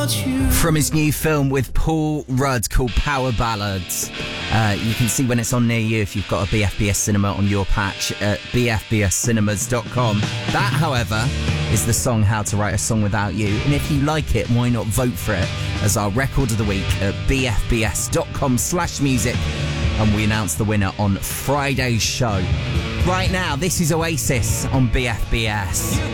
From his new film with Paul Rudd called Power Ballads. You can see when it's on near you if you've got a BFBS cinema on your patch at bfbscinemas.com. That, however, is the song How to Write a Song Without You. And if you like it, why not vote for it as our record of the week at bfbs.com/music. And we announce the winner on Friday's show. Right now, this is Oasis on BFBS.